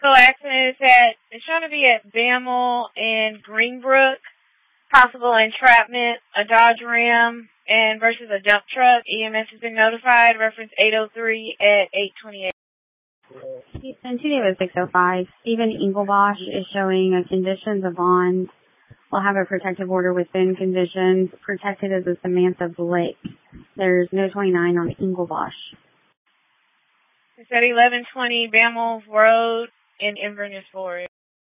accident is it's trying to be at Bammel and Greenbrook. Possible entrapment, a Dodge Ram, and versus a dump truck. EMS has been notified. Reference 803 at 828. Houston, today was 605. Stephen Engelbosch is showing a conditions of bond. We'll have a protective order within conditions. Protected as a Samantha Blake. There's no 29 on Engelbosch. It's at 1120 Bammel Road in Inverness Forest.